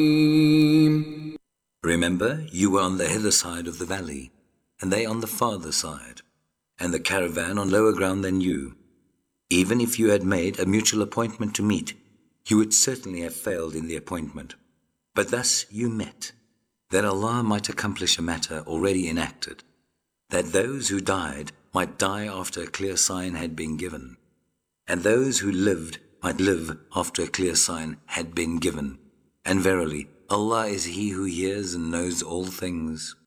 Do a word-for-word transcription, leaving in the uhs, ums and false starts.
Remember, you were on the hither side of the valley, and they on the farther side, and the caravan on lower ground than you. Even if you had made a mutual appointment to meet, you would certainly have failed in the appointment. But thus you met, that Allah might accomplish a matter already enacted, that those who died might die after a clear sign had been given, and those who lived might live after a clear sign had been given. And verily, Allah is He who hears and knows all things.